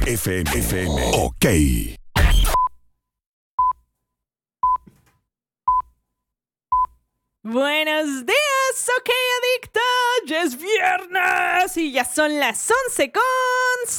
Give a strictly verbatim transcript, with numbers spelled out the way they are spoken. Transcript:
F M. F M. Ok. Buenos días, ok, adicta. Ya es viernes y ya son las once con